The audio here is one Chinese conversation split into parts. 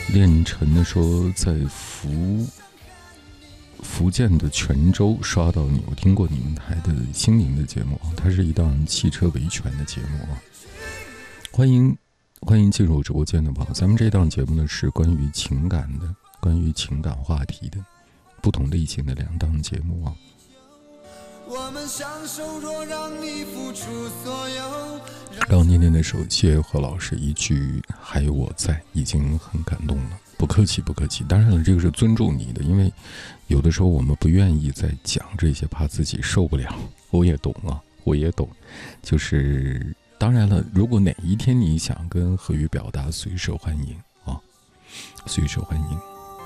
练晨的说在福建的泉州刷到你，我听过你们台的心灵的节目，它是一档汽车维权的节目啊。欢迎进入直播间的朋友，咱们这档节目呢是关于情感的，关于情感话题的不同类型的2档节目啊。我们相守若让你付出所有。刚念念的时候，谢谢何老师一句还有我在，已经很感动了。不客气不客气，当然了，这个是尊重你的，因为有的时候我们不愿意再讲这些，怕自己受不了。我也懂啊，我也懂。就是当然了，如果哪一天你想跟何宇表达，随手欢迎啊，随手欢迎。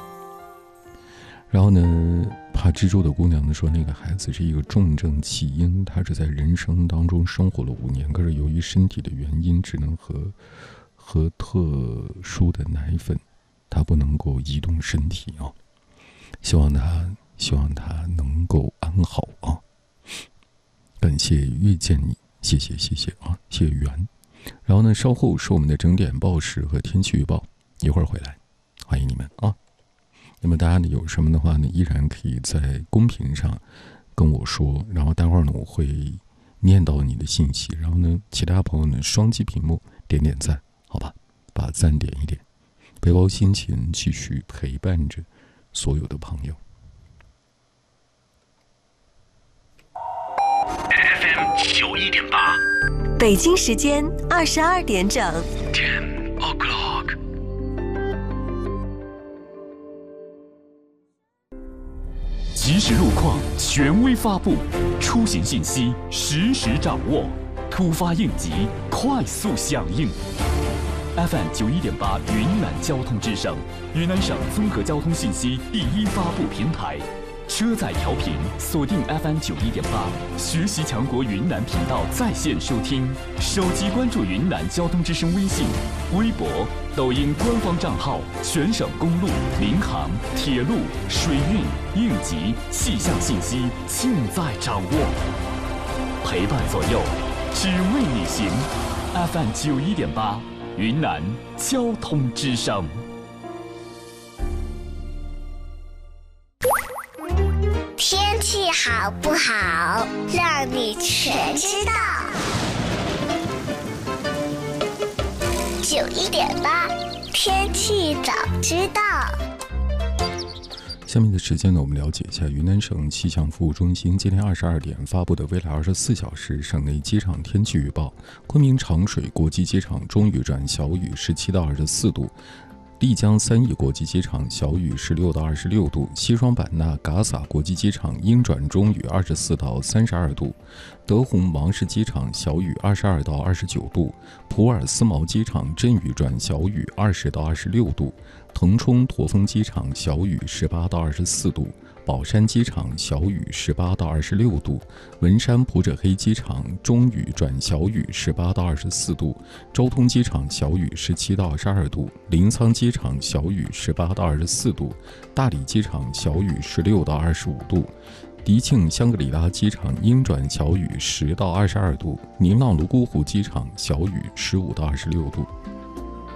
然后呢，怕蜘蛛的姑娘呢说，那个孩子是一个重症弃婴，他是在人生当中生活了5年，可是由于身体的原因，只能喝特殊的奶粉，他不能够移动身体啊。希望他能够安好啊。感谢遇见你，谢谢啊，谢谢缘。然后呢，稍后是我们的整点报时和天气预报，一会儿回来，欢迎你们啊。那么大家呢有什么的话呢，依然可以在公屏上跟我说，然后待会儿呢我会念到你的信息，然后呢其他朋友呢双击屏幕点赞，好吧，把赞点一点。背包心情继续陪伴着所有的朋友。 FM 91.8， 北京时间22点整。 10 o'clock。即时路况权威发布，出行信息实时掌握，突发应急快速响应。FM 91.8云南交通之声，云南省综合交通信息第一发布平台。车载调频锁定 FM 91.8，学习强国云南频道在线收听，手机关注云南交通之声微信、微博、抖音官方账号，全省公路、民航、铁路、水运、应急、气象信息尽在掌握，陪伴左右，只为你行。FM 91.8，云南交通之声。 天气好不好，让你全知道。91.8，天气早知道。 下面的时间呢，我们了解一下云南省气象服务中心今天22点发布的未来24小时省内机场天气预报：昆明长水国际机场中雨转小雨，17到24度。丽江三义国际机场小雨16到26度，西双版纳嘎洒国际机场阴转中雨24到32度，德宏芒市机场小雨22到29度，普洱思茅机场阵雨转小雨20到26度，腾冲驼峰机场小雨18到24度，宝山机场小雨18到26度，文山普者黑机场中雨转小雨18到24度，昭通机场小雨17到22度，临沧机场小雨18到24度，大理机场小雨16到25度，迪庆香格里拉机场阴转小雨10到22度，宁浪泸沽湖机场小雨15到26度。